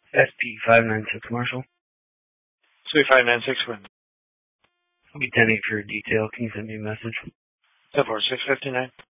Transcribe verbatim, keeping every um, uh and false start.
S P five nine six Marshall. S P five nine six one. I'll be ten eight for a detail. Can you send me a message? ten four six fifty nine.